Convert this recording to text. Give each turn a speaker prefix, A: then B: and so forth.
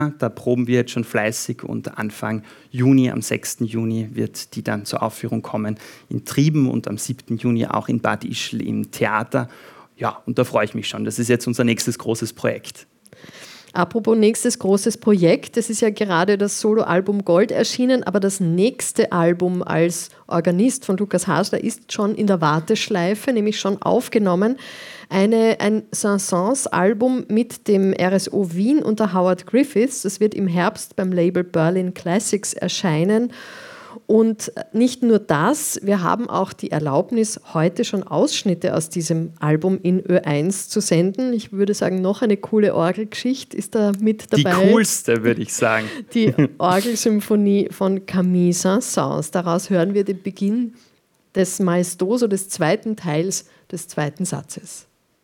A: Da proben wir jetzt schon fleißig und Anfang Juni, am 6. Juni, wird die dann zur Aufführung kommen in Trieben und am 7. Juni auch in Bad Ischl im Theater. Ja, und da freue ich mich schon. Das ist jetzt unser nächstes großes Projekt.
B: Apropos nächstes großes Projekt, es ist ja gerade das Soloalbum Gold erschienen, aber das nächste Album als Organist von Lukas Hasler ist schon in der Warteschleife, nämlich schon aufgenommen. Ein Saint-Saëns-Album mit dem RSO Wien unter Howard Griffiths. Das wird im Herbst beim Label Berlin Classics erscheinen. Und nicht nur das, wir haben auch die Erlaubnis, heute schon Ausschnitte aus diesem Album in Ö1 zu senden. Ich würde sagen, noch eine coole Orgelgeschichte ist da mit dabei.
A: Die coolste, würde ich sagen.
B: Die Orgelsymphonie von Camille Saint-Saëns. Daraus hören wir den Beginn des Maestoso, des zweiten Teils des zweiten Satzes.